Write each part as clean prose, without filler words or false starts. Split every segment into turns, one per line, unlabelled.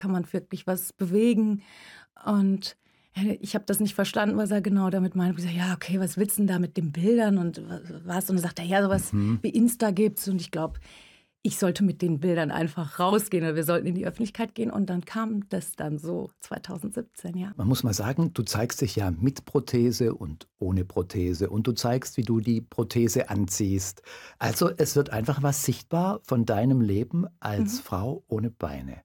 kann man wirklich was bewegen. Und ich habe das nicht verstanden, was er genau damit meint. Ich habe gesagt, ja, okay, was willst du denn da mit den Bildern und was? Und dann sagt er, ja, sowas
Mhm.
wie Insta gibt's. Und ich glaube, ich sollte mit den Bildern einfach rausgehen oder wir sollten in die Öffentlichkeit gehen. Und dann kam das dann so 2017, ja.
Man muss mal sagen, du zeigst dich ja mit Prothese und ohne Prothese und du zeigst, wie du die Prothese anziehst. Also es wird einfach was sichtbar von deinem Leben als
Mhm.
Frau ohne Beine.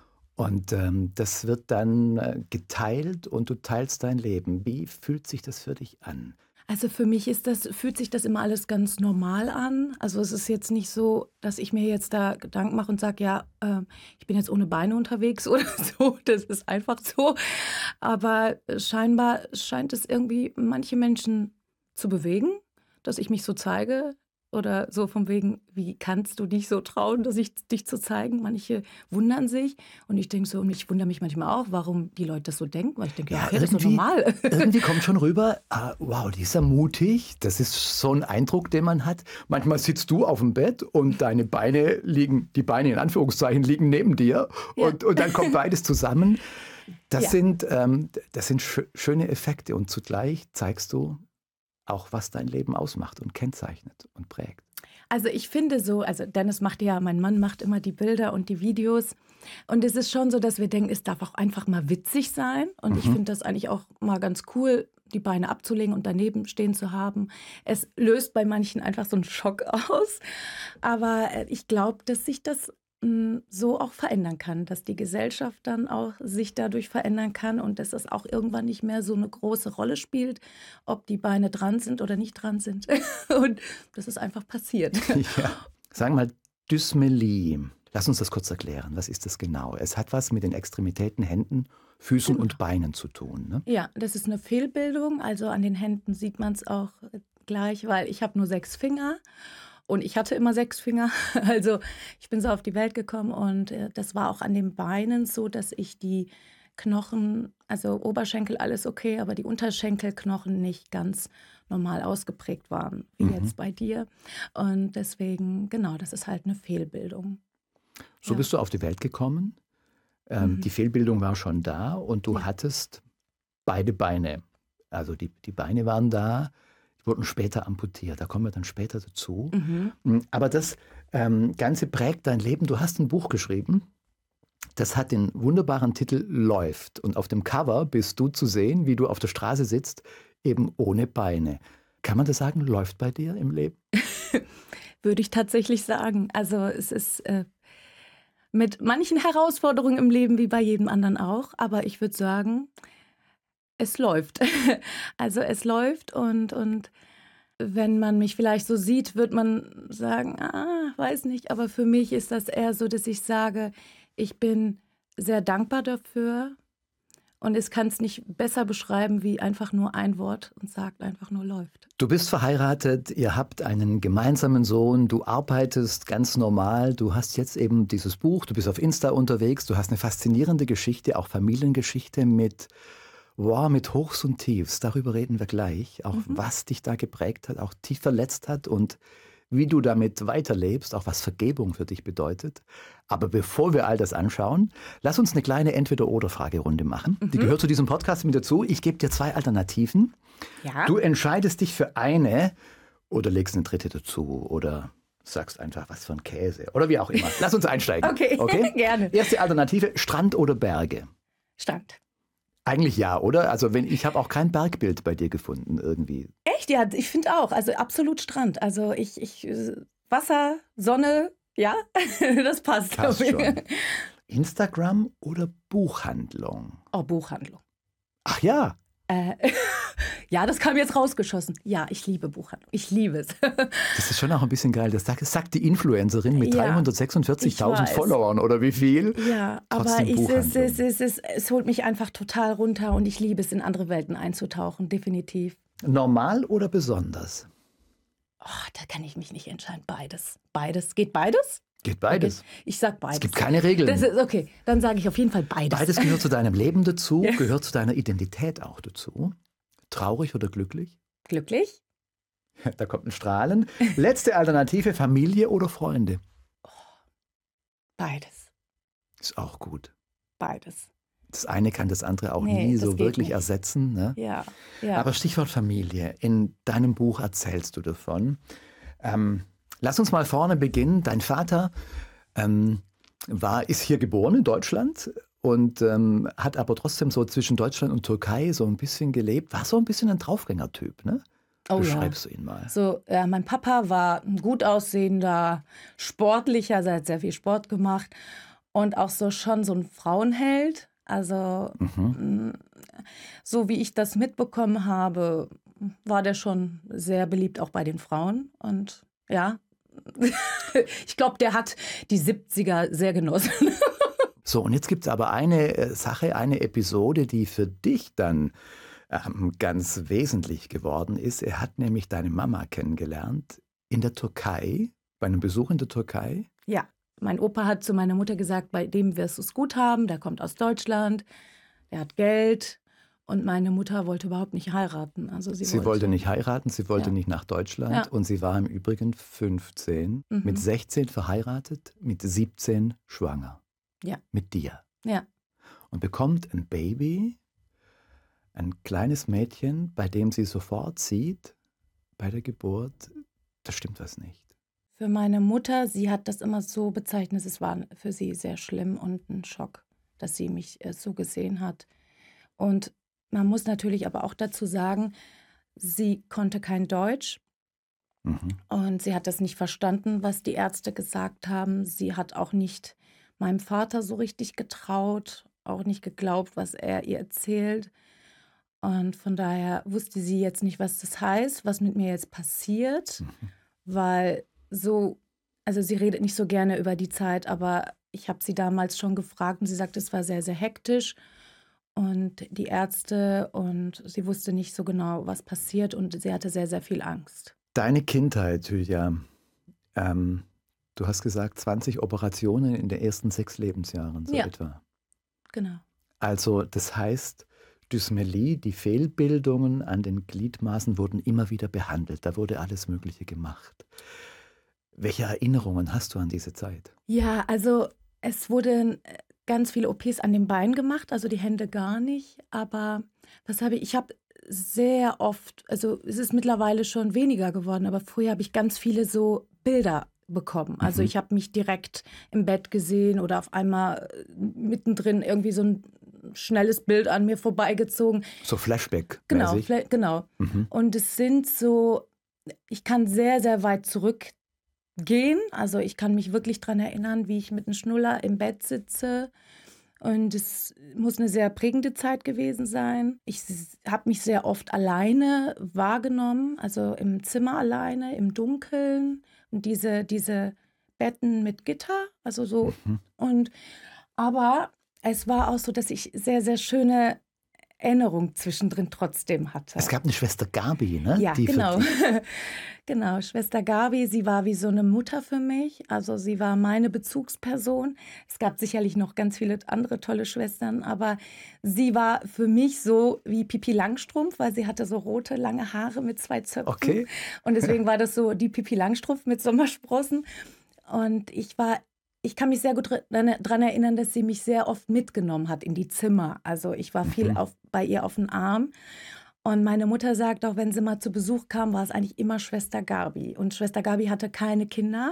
Und das wird dann geteilt und du teilst dein Leben. Wie fühlt sich das für dich an?
Also für mich fühlt sich das immer alles ganz normal an. Also es ist jetzt nicht so, dass ich mir jetzt da Gedanken mache und sage, ja, ich bin jetzt ohne Beine unterwegs oder so. Das ist einfach so. Aber scheinbar scheint es irgendwie manche Menschen zu bewegen, dass ich mich so zeige. Oder so von wegen, wie kannst du dich so trauen, dich zu zeigen? Manche wundern sich. Und ich denke so, und ich wundere mich manchmal auch, warum die Leute das so denken. Weil ich denke, ja,
Ja,
okay, das ist so normal.
irgendwie kommt schon rüber, wow, die ist ja mutig. Das ist so ein Eindruck, den man hat. Manchmal sitzt du auf dem Bett und deine Beine liegen, die Beine in Anführungszeichen, liegen neben dir
Ja.
und dann kommt beides zusammen. Das
Ja.
sind, das sind schöne Effekte und zugleich zeigst du auch, was dein Leben ausmacht und kennzeichnet und prägt.
Also ich finde so, also Dennis macht ja, mein Mann macht immer die Bilder und die Videos. Und es ist schon so, dass wir denken, es darf auch einfach mal witzig sein. Und ich
Mhm.
finde das eigentlich auch mal ganz cool, die Beine abzulegen und daneben stehen zu haben. Es löst bei manchen einfach so einen Schock aus. Aber ich glaube, dass sich das so auch verändern kann, dass die Gesellschaft dann auch sich dadurch verändern kann und dass das auch irgendwann nicht mehr so eine große Rolle spielt, ob die Beine dran sind oder nicht dran sind. Und das ist einfach passiert.
Ja. Sagen wir mal, Dysmelie. Lass uns das kurz erklären. Was ist das genau? Es hat was mit den Extremitäten, Händen, Füßen
Genau.
und Beinen zu tun. Ne?
Ja, das ist eine Fehlbildung. Also an den Händen sieht man es auch gleich, weil ich habe nur 6 Finger und ich hatte immer 6 Finger. Also ich bin so auf die Welt gekommen und das war auch an den Beinen so, dass ich die Knochen, also Oberschenkel alles okay, aber die Unterschenkelknochen nicht ganz normal ausgeprägt waren, wie
Mhm.
jetzt bei dir. Und deswegen, genau, das ist halt eine Fehlbildung.
So
Ja.
bist du auf die Welt gekommen.
Mhm.
Die Fehlbildung war schon da und du
Ja.
hattest beide Beine. Also die Beine waren da, die wurden später amputiert. Da kommen wir dann später dazu.
Mhm.
Aber das Ganze prägt dein Leben. Du hast ein Buch geschrieben. Das hat den wunderbaren Titel Läuft. Und auf dem Cover bist du zu sehen, wie du auf der Straße sitzt, eben ohne Beine. Kann man das sagen, läuft bei dir im Leben?
Würde ich tatsächlich sagen. Also es ist mit manchen Herausforderungen im Leben wie bei jedem anderen auch, aber ich würde sagen, es läuft. Also es läuft und wenn man mich vielleicht so sieht, wird man sagen, weiß nicht, aber für mich ist das eher so, dass ich sage, ich bin sehr dankbar dafür und ich kann es nicht besser beschreiben wie einfach nur ein Wort und sagt einfach nur läuft.
Du bist verheiratet, ihr habt einen gemeinsamen Sohn, du arbeitest ganz normal, du hast jetzt eben dieses Buch, du bist auf Insta unterwegs, du hast eine faszinierende Geschichte, auch Familiengeschichte mit Hochs und Tiefs. Darüber reden wir gleich, auch
Mhm.
was dich da geprägt hat, auch tief verletzt hat und wie du damit weiterlebst, auch was Vergebung für dich bedeutet. Aber bevor wir all das anschauen, lass uns eine kleine Entweder-oder-Fragerunde machen. Die
Mhm.
gehört zu diesem Podcast mit dazu. Ich gebe dir 2 Alternativen.
Ja.
Du entscheidest dich für eine oder legst eine dritte dazu oder sagst einfach, was für ein Käse oder wie auch immer. Lass uns einsteigen.
Okay,
Okay?
gerne.
Erste Alternative, Strand oder Berge?
Stand.
Eigentlich ja, oder? Also ich habe auch kein Bergbild bei dir gefunden irgendwie.
Echt? Ja, ich finde auch. Also absolut Strand. Also Wasser, Sonne, ja, das passt.
Passt schon. Instagram oder Buchhandlung?
Oh, Buchhandlung.
Ach ja,
Äh, ja, das kam jetzt rausgeschossen. Ja, ich liebe Buchhandlung. Ich liebe es.
das ist schon auch ein bisschen geil. Das sagt die Influencerin mit
Ja, ich
346.000
weiß.
Followern oder wie viel?
Ja, aber
Trotzdem Buchhandlung.
es holt mich einfach total runter und ich liebe es, in andere Welten einzutauchen, definitiv.
Normal oder besonders?
Oh, da kann ich mich nicht entscheiden. Beides. Beides. Geht beides?
Geht beides.
Okay. Ich sag beides.
Es gibt keine Regeln.
Das ist okay. Dann sage ich auf jeden Fall beides.
Beides gehört zu deinem Leben dazu,
Ja.
gehört zu deiner Identität auch dazu. Traurig oder glücklich?
Glücklich?
Da kommt ein Strahlen. Letzte Alternative, Familie oder Freunde?
Beides.
Ist auch gut.
beides.
Das eine kann das andere auch
Nee,
nie
das
so
geht
wirklich
nicht.
ersetzen. Ne?
Ja, ja.
Aber Stichwort Familie. In deinem Buch erzählst du davon. Lass uns mal vorne beginnen. Dein Vater ähm, ist hier geboren in Deutschland und hat aber trotzdem so zwischen Deutschland und Türkei so ein bisschen gelebt. War so ein bisschen ein Draufgänger-Typ, ne?
Oh ja.
Beschreibst du ihn mal?
So, ja, mein Papa war ein gut aussehender, sportlicher, also er hat sehr viel Sport gemacht und auch so schon so ein Frauenheld. Also
Mhm.
so wie ich das mitbekommen habe, war der schon sehr beliebt auch bei den Frauen. Und ja, ich glaube, der hat die 70er sehr genossen.
So, und jetzt gibt es aber eine Sache, eine Episode, die für dich dann ganz wesentlich geworden ist. Er hat nämlich deine Mama kennengelernt in der Türkei, bei einem Besuch in der Türkei.
Ja, mein Opa hat zu meiner Mutter gesagt, bei dem wirst du es gut haben, der kommt aus Deutschland, der hat Geld. Und meine Mutter wollte überhaupt nicht heiraten. Also sie
Sie wollte
wollte,
nicht heiraten, sie wollte
ja,
nicht nach Deutschland
ja,
und sie war im Übrigen 15, mit
mhm,
16 verheiratet, mit 17 schwanger,
ja,
mit dir.
ja.
Und bekommt ein Baby, ein kleines Mädchen, bei dem sie sofort sieht, bei der Geburt, da stimmt was nicht.
Für meine Mutter, sie hat das immer so bezeichnet, es war für sie sehr schlimm und ein Schock, dass sie mich so gesehen hat. Und man muss natürlich aber auch dazu sagen, sie konnte kein Deutsch
Mhm.
und sie hat das nicht verstanden, was die Ärzte gesagt haben. Sie hat auch nicht meinem Vater so richtig getraut, auch nicht geglaubt, was er ihr erzählt. Und von daher wusste sie jetzt nicht, was das heißt, was mit mir jetzt passiert,
Mhm.
weil so, also sie redet nicht so gerne über die Zeit, aber ich habe sie damals schon gefragt und sie sagt, es war sehr, sehr hektisch und die Ärzte und sie wusste nicht so genau, was passiert und sie hatte sehr, sehr viel Angst.
Deine Kindheit, Julia, ähm, du hast gesagt 20 Operationen in den ersten 6 Lebensjahren, so
Ja,
etwa.
genau.
Also das heißt, Dysmelie, die Fehlbildungen an den Gliedmaßen wurden immer wieder behandelt. Da wurde alles Mögliche gemacht. Welche Erinnerungen hast du an diese Zeit?
Ja, also es wurden ganz viele OPs an den Beinen gemacht, also die Hände gar nicht. Aber was habe ich? Ich habe sehr oft, also es ist mittlerweile schon weniger geworden, aber früher habe ich ganz viele so Bilder bekommen. Also
Mhm.
ich habe mich direkt im Bett gesehen oder auf einmal mittendrin irgendwie so ein schnelles Bild an mir vorbeigezogen.
So
Genau,
Flashback-mäßig?
genau.
Mhm.
Und es sind so, ich kann sehr, sehr weit zurück gehen. Also ich kann mich wirklich daran erinnern, wie ich mit einem Schnuller im Bett sitze. Und es muss eine sehr prägende Zeit gewesen sein. Ich habe mich sehr oft alleine wahrgenommen, also im Zimmer alleine, im Dunkeln. Und diese Betten mit Gitter, also so.
Mhm.
Und aber es war auch so, dass ich sehr, sehr schöne Erinnerungen zwischendrin trotzdem
Es
hatte.
gab eine Schwester Gabi, ne?
Ja,
Die für
genau.
dich.
Genau, Schwester Gabi, sie war wie so eine Mutter für mich. Also, sie war meine Bezugsperson. Es gab sicherlich noch ganz viele andere tolle Schwestern, aber sie war für mich so wie Pipi Langstrumpf, weil sie hatte so rote, lange Haare mit 2 Zöpfen.
Okay.
Und deswegen war das so die Pipi Langstrumpf mit Sommersprossen. Und ich kann mich sehr gut dran erinnern, dass sie mich sehr oft mitgenommen hat in die Zimmer. Also, ich war viel
Mhm.
bei ihr auf dem Arm. Und meine Mutter sagt auch, wenn sie mal zu Besuch kam, war es eigentlich immer Schwester Gabi. Und Schwester Gabi hatte keine Kinder.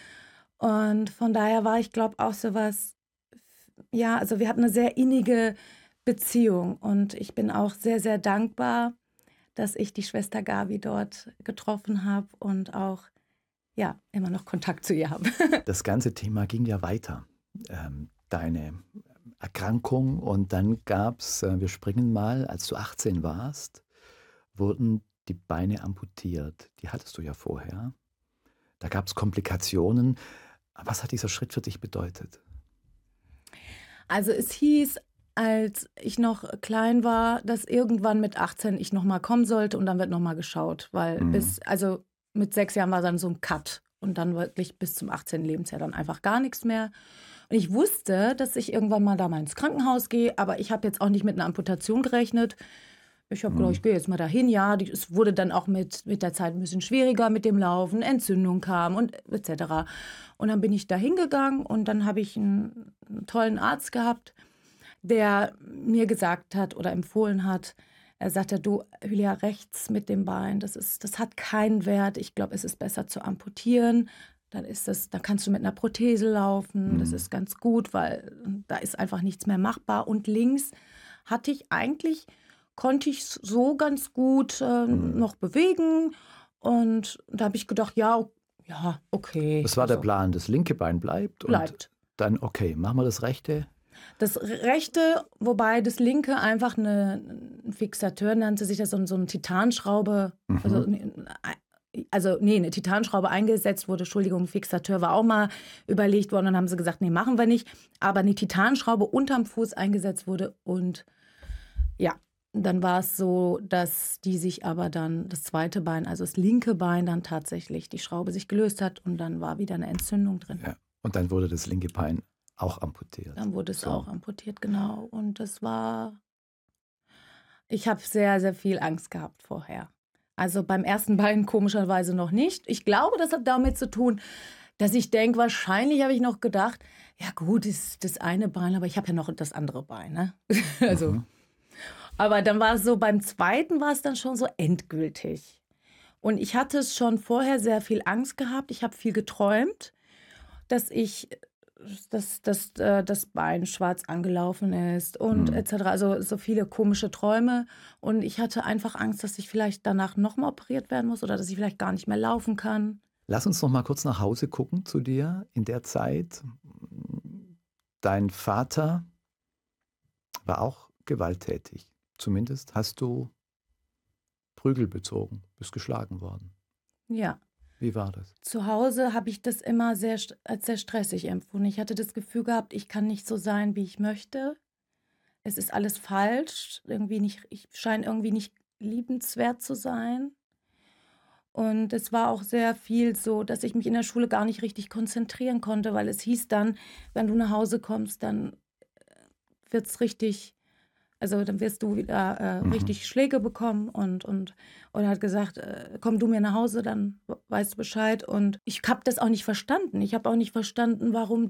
Und von daher war ich, glaube auch so was, ja, also wir hatten eine sehr innige Beziehung. Und ich bin auch sehr, sehr dankbar, dass ich die Schwester Gabi dort getroffen habe und auch, ja, immer noch Kontakt zu ihr habe.
Das ganze Thema ging ja weiter. Deine Erkrankung und dann gab es, wir springen mal, als du 18 warst, wurden die Beine amputiert. Die hattest du ja vorher. Da gab es Komplikationen. Was hat dieser Schritt für dich bedeutet?
Also es hieß, als ich noch klein war, dass irgendwann mit 18 ich noch mal kommen sollte und dann wird noch mal geschaut, weil
Mhm.
also mit 6 Jahren war dann so ein Cut und dann wirklich bis zum 18. Lebensjahr dann einfach gar nichts mehr. Und ich wusste, dass ich irgendwann mal ins Krankenhaus gehe, aber ich habe jetzt auch nicht mit einer Amputation gerechnet. Ich habe gedacht,
Mhm.
ich gehe jetzt mal dahin. Ja, es wurde dann auch mit der Zeit ein bisschen schwieriger mit dem Laufen, Entzündung kam und et cetera. Und dann bin ich da hingegangen und dann habe ich einen tollen Arzt gehabt. der mir gesagt hat oder empfohlen hat, er sagte, du, Julia, rechts mit dem Bein, das hat keinen Wert. Ich glaube, es ist besser zu amputieren. Dann kannst du mit einer Prothese laufen. Das ist ganz gut, weil da ist einfach nichts mehr machbar. Und links konnte ich so ganz gut noch bewegen. Und da habe ich gedacht, ja, okay.
Das war der Plan, das linke Bein bleibt.
Bleibt.
Und dann, okay, machen wir das rechte.
Das rechte, wobei das linke einfach ein Fixateur nannte sich das, so eine Titanschraube, eine Titanschraube eingesetzt wurde. Entschuldigung, Fixateur war auch mal überlegt worden. Dann haben sie gesagt, nee, machen wir nicht. Aber eine Titanschraube unterm Fuß eingesetzt wurde. Und ja, dann war es so, dass die sich aber dann, das zweite Bein, also das linke Bein, dann tatsächlich die Schraube sich gelöst hat. Und dann war wieder eine Entzündung drin.
Ja. Und dann wurde das linke Bein auch amputiert.
Dann wurde es auch amputiert, genau. Und ich habe sehr, sehr viel Angst gehabt vorher. Also beim ersten Bein komischerweise noch nicht. Ich glaube, das hat damit zu tun, dass ich denke, wahrscheinlich habe ich noch gedacht, ja gut, ist das eine Bein, aber ich habe ja noch das andere Bein. Ne? Also, aber dann war es so, beim zweiten war es dann schon so endgültig. Und ich hatte es schon vorher sehr viel Angst gehabt. Ich habe viel geträumt, dass das Bein schwarz angelaufen ist und etc. Also so viele komische Träume. Und ich hatte einfach Angst, dass ich vielleicht danach nochmal operiert werden muss oder dass ich vielleicht gar nicht mehr laufen kann.
Lass uns noch mal kurz nach Hause gucken zu dir in der Zeit. Dein Vater war auch gewalttätig. Zumindest hast du Prügel bezogen, bist geschlagen worden.
Ja.
Wie war das?
Zu Hause habe ich das immer als sehr stressig empfunden. Ich hatte das Gefühl gehabt, ich kann nicht so sein, wie ich möchte. Es ist alles falsch. Ich scheine irgendwie nicht liebenswert zu sein. Und es war auch sehr viel so, dass ich mich in der Schule gar nicht richtig konzentrieren konnte, weil es hieß dann, wenn du nach Hause kommst, dann wird's richtig, also dann wirst du wieder richtig Schläge bekommen und er hat gesagt, komm du mir nach Hause, dann weißt du Bescheid. Und ich habe das auch nicht verstanden. Ich habe auch nicht verstanden, warum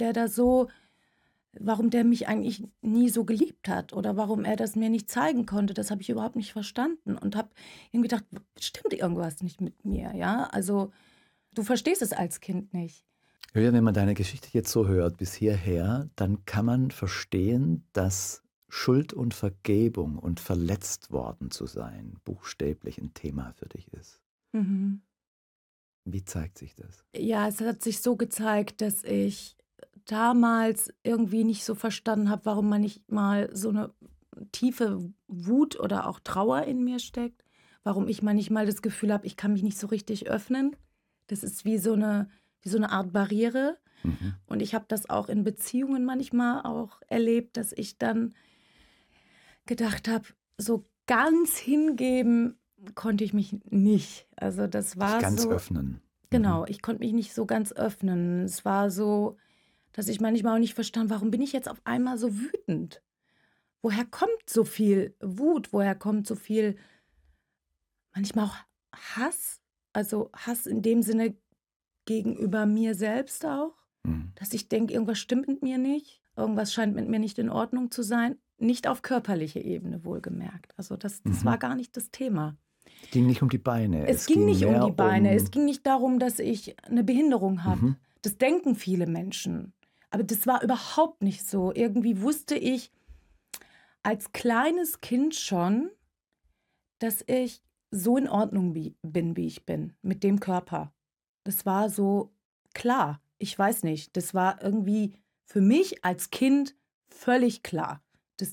der mich eigentlich nie so geliebt hat oder warum er das mir nicht zeigen konnte. Das habe ich überhaupt nicht verstanden und habe irgendwie gedacht, stimmt irgendwas nicht mit mir, ja? Also du verstehst es als Kind nicht.
Julia, wenn man deine Geschichte jetzt so hört bis hierher, dann kann man verstehen, dass Schuld und Vergebung und verletzt worden zu sein buchstäblich ein Thema für dich ist.
Mhm.
Wie zeigt sich das?
Ja, es hat sich so gezeigt, dass ich damals irgendwie nicht so verstanden habe, warum manchmal so eine tiefe Wut oder auch Trauer in mir steckt. Warum ich manchmal das Gefühl habe, ich kann mich nicht so richtig öffnen. Das ist wie so eine Art Barriere. Und ich habe das auch in Beziehungen manchmal auch erlebt, dass ich dann gedacht habe, so ganz hingeben konnte ich mich nicht. Also das war
Dich ganz
so.
öffnen.
Genau, ich konnte mich nicht so ganz öffnen. Es war so, dass ich manchmal auch nicht verstand, warum bin ich jetzt auf einmal so wütend? Woher kommt so viel Wut? Woher kommt so viel, manchmal auch Hass? Also Hass in dem Sinne gegenüber mir selbst auch, dass ich denke, irgendwas stimmt mit mir nicht, irgendwas scheint mit mir nicht in Ordnung zu sein. Nicht auf körperlicher Ebene wohlgemerkt. Also das war gar nicht das Thema.
Es ging nicht um die Beine.
Es ging nicht um die Beine. Es ging nicht darum, dass ich eine Behinderung habe. Das denken viele Menschen. Aber das war überhaupt nicht so. Irgendwie wusste ich als kleines Kind schon, dass ich so in Ordnung bin, wie ich bin, mit dem Körper. Das war so klar. Ich weiß nicht. Das war irgendwie für mich als Kind völlig klar, dass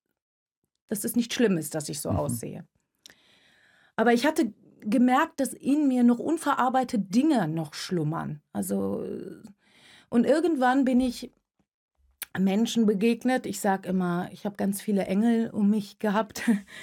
es nicht schlimm ist, dass ich so aussehe. Aber ich hatte gemerkt, dass in mir noch unverarbeitete Dinge noch schlummern. Also, und irgendwann bin ich Menschen begegnet. Ich sage immer, ich habe ganz viele Engel um mich gehabt,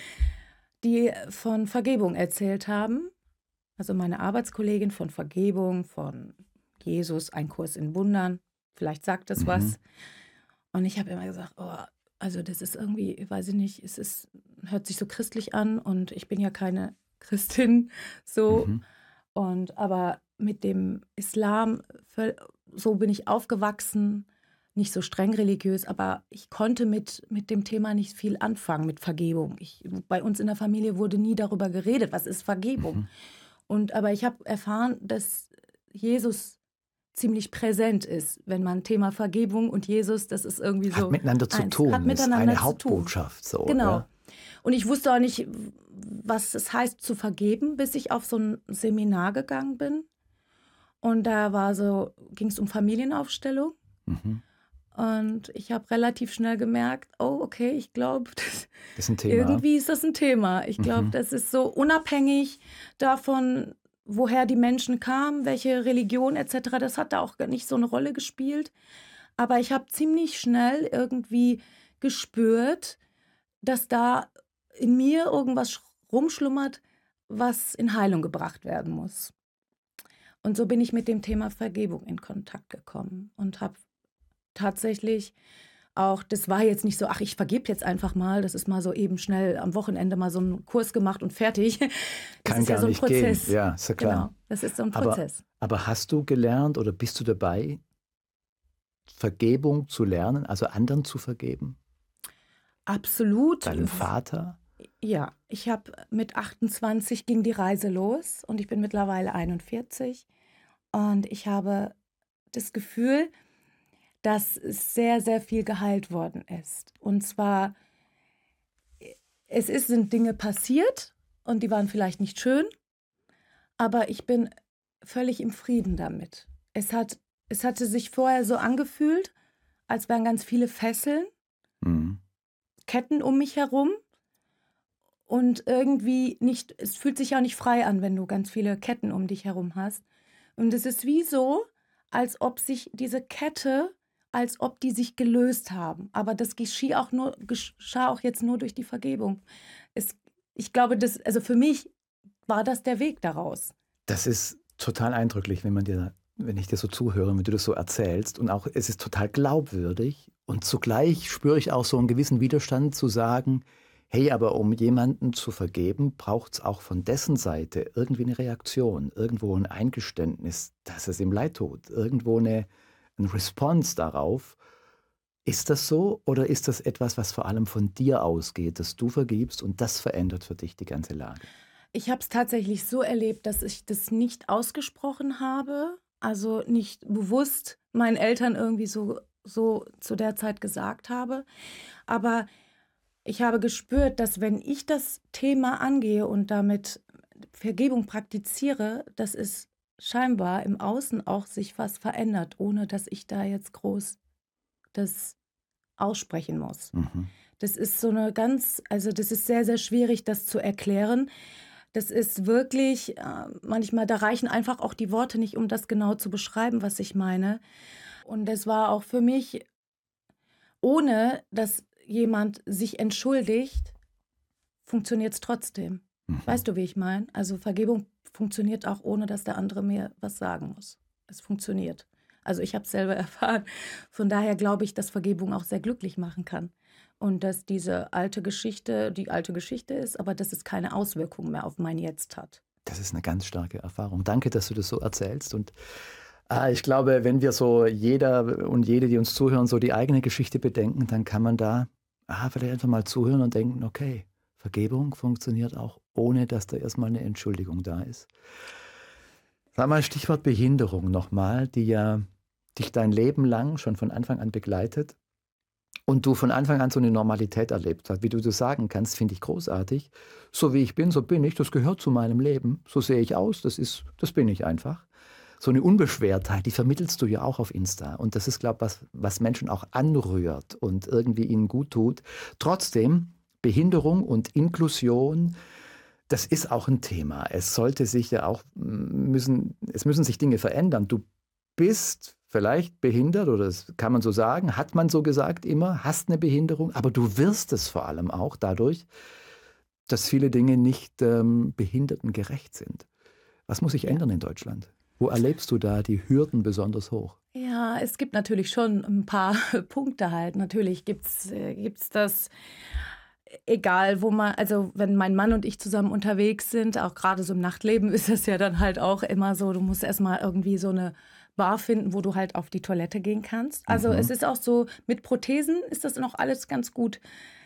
die von Vergebung erzählt haben. Also meine Arbeitskollegin von Vergebung, von Jesus, ein Kurs in Wundern. Vielleicht sagt das was. Und ich habe immer gesagt, oh, also das ist irgendwie, weiß ich nicht, hört sich so christlich an und ich bin ja keine Christin, so. Aber mit dem Islam, so bin ich aufgewachsen. nicht so streng religiös, aber ich konnte mit dem Thema nicht viel anfangen, mit Vergebung. Bei uns in der Familie wurde nie darüber geredet, was ist Vergebung.
Mhm.
Aber ich habe erfahren, dass Jesus ziemlich präsent ist, wenn man Thema Vergebung und Jesus, das ist irgendwie
Hat
so
miteinander zu
eins,
tun,
hat
ist
miteinander
eine
zu tun.
Hauptbotschaft so,
Genau.
ja.
Und ich wusste auch nicht, was es heißt zu vergeben, bis ich auf so ein Seminar gegangen bin. Und da ging es um Familienaufstellung.
Mhm.
Und ich habe relativ schnell gemerkt, oh, okay, ich glaube,
Das ist ein Thema.
irgendwie ist das ein Thema. Ich glaube,
Mhm.
das ist so unabhängig davon, woher die Menschen kamen, welche Religion etc. Das hat da auch gar nicht so eine Rolle gespielt. Aber ich habe ziemlich schnell irgendwie gespürt, dass da in mir irgendwas rumschlummert, was in Heilung gebracht werden muss. Und so bin ich mit dem Thema Vergebung in Kontakt gekommen und habe tatsächlich auch, das war jetzt nicht so, ach, ich vergebe jetzt einfach mal, das ist mal so eben schnell am Wochenende mal so einen Kurs gemacht und fertig. Das
Kann
ist ja
gar
so ein
nicht gehen.
Prozess.
Ja, ist ja klar.
Genau, das ist so ein
Aber,
Prozess.
aber hast du gelernt oder bist du dabei, Vergebung zu lernen, also anderen zu vergeben?
Absolut.
Deinem Vater?
Ja, ich habe mit 28 ging die Reise los und ich bin mittlerweile 41 und ich habe das Gefühl, dass es sehr, sehr viel geheilt worden ist. Und zwar, sind Dinge passiert und die waren vielleicht nicht schön, aber ich bin völlig im Frieden damit. Es hatte sich vorher so angefühlt, als wären ganz viele Fesseln,
Mhm.
Ketten um mich herum und irgendwie nicht, es fühlt sich ja nicht frei an, wenn du ganz viele Ketten um dich herum hast. Und es ist wie so, als ob sich diese Kette, als ob die sich gelöst haben. Aber das geschah auch jetzt nur durch die Vergebung. Es, Ich glaube, also für mich war das der Weg daraus.
Das ist total eindrücklich, wenn ich dir so zuhöre, wenn du das so erzählst. Und auch, es ist total glaubwürdig. Und zugleich spüre ich auch so einen gewissen Widerstand zu sagen, hey, aber um jemanden zu vergeben, braucht es auch von dessen Seite irgendwie eine Reaktion, irgendwo ein Eingeständnis, dass es ihm leid tut, irgendwo ein Response darauf. Ist das so oder ist das etwas, was vor allem von dir ausgeht, dass du vergibst und das verändert für dich die ganze Lage?
Ich habe es tatsächlich so erlebt, dass ich das nicht ausgesprochen habe, also nicht bewusst meinen Eltern irgendwie so zu der Zeit gesagt habe. Aber ich habe gespürt, dass wenn ich das Thema angehe und damit Vergebung praktiziere, dass es scheinbar im Außen auch sich was verändert, ohne dass ich da jetzt groß das aussprechen muss.
Mhm.
Das ist also das ist sehr, sehr schwierig, das zu erklären. Das ist wirklich, manchmal, da reichen einfach auch die Worte nicht, um das genau zu beschreiben, was ich meine. Und es war auch für mich, ohne dass jemand sich entschuldigt, funktioniert es trotzdem.
Mhm.
Weißt du, wie ich meine? Also Vergebung funktioniert auch, ohne dass der andere mir was sagen muss. Es funktioniert. Also ich habe es selber erfahren. Von daher glaube ich, dass Vergebung auch sehr glücklich machen kann. Und dass diese alte Geschichte die alte Geschichte ist, aber dass es keine Auswirkungen mehr auf mein Jetzt hat.
Das ist eine ganz starke Erfahrung. Danke, dass du das so erzählst. Und ich glaube, wenn wir so jeder und jede, die uns zuhören, so die eigene Geschichte bedenken, dann kann man da vielleicht einfach mal zuhören und denken, okay, Vergebung funktioniert auch, ohne dass da erstmal eine Entschuldigung da ist. Sag mal, Stichwort Behinderung nochmal, die ja dich dein Leben lang schon von Anfang an begleitet und du von Anfang an so eine Normalität erlebt hast. Wie du das sagen kannst, finde ich großartig. So wie ich bin, so bin ich, das gehört zu meinem Leben. So sehe ich aus, das bin ich einfach. So eine Unbeschwertheit, die vermittelst du ja auch auf Insta. Und das ist, glaube ich, was Menschen auch anrührt und irgendwie ihnen gut tut. Trotzdem, Behinderung und Inklusion, das ist auch ein Thema. Es sollte sich ja auch, es müssen sich Dinge verändern. Du bist vielleicht behindert, oder das kann man so sagen, hat man so gesagt immer, hast eine Behinderung, aber du wirst es vor allem auch dadurch, dass viele Dinge nicht behindertengerecht sind. Was muss sich
Ja.
ändern in Deutschland? Wo erlebst du da die Hürden besonders hoch?
Ja, es gibt natürlich schon ein paar Punkte halt. Natürlich gibt's das, egal wo man, also wenn mein Mann und ich zusammen unterwegs sind, auch gerade so im Nachtleben, ist es ja dann halt auch immer so, du musst erst mal irgendwie so eine Bar finden, wo du halt auf die Toilette gehen kannst. Also es ist auch so, mit Prothesen ist das noch alles ganz gut